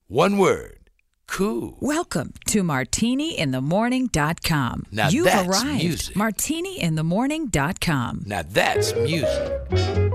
One word. Cool. Welcome to martiniinthemorning.com. Now You've that's arrived. music. martiniinthemorning.com. Now that's music.